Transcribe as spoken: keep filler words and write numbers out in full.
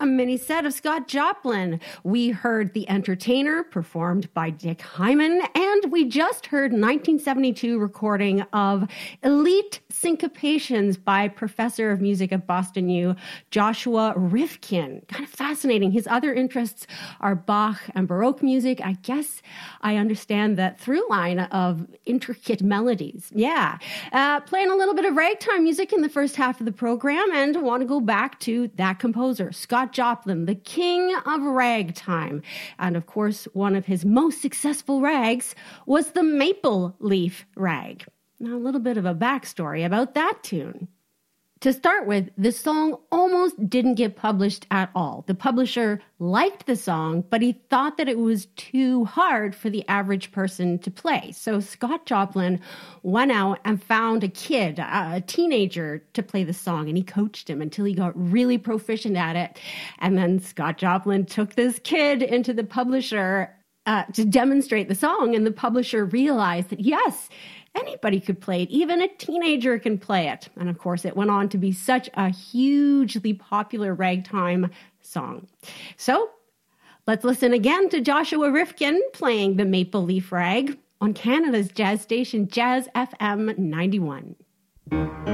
mini set of Scott Joplin. We heard The Entertainer, performed by Dick Hyman, and we just heard nineteen seventy-two recording of Elite Syncopations by Professor of Music at Boston U, Joshua Rifkin. Kind of fascinating. His other interests are Bach and Baroque music. I guess I understand that through line of intricate melodies. Yeah. Uh, playing a little bit of ragtime music in the first half of the program, and I want to go back to that composer, Scott Joplin, the king of ragtime. And of course, one of his most successful rags was the Maple Leaf Rag. Now, a little bit of a backstory about that tune. To start with, the song almost didn't get published at all. The publisher liked the song, but he thought that it was too hard for the average person to play. So Scott Joplin went out and found a kid, a teenager, to play the song, and he coached him until he got really proficient at it. And then Scott Joplin took this kid into the publisher uh, to demonstrate the song, and the publisher realized that, yes, anybody could play it. Even a teenager can play it. And of course, it went on to be such a hugely popular ragtime song. So let's listen again to Joshua Rifkin playing the Maple Leaf Rag on Canada's jazz station, Jazz F M ninety-one.